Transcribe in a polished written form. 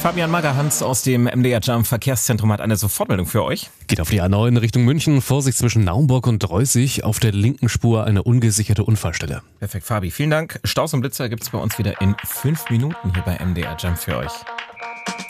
Fabian Magerhans aus dem MDR Jump Verkehrszentrum hat eine Sofortmeldung für euch. Geht auf die A9 in Richtung München. Vorsicht zwischen Naumburg und Reusig. Auf der linken Spur eine ungesicherte Unfallstelle. Perfekt, Fabi. Vielen Dank. Staus und Blitzer gibt's bei uns wieder in 5 Minuten hier bei MDR Jump für euch.